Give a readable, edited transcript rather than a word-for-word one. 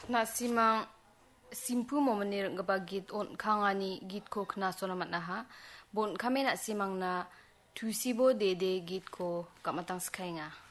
Na simang simpu mo menir ngaba git on khangani git ko khna sonamat na ha bon khamena simang na tusibo de git ko kamatang skai nga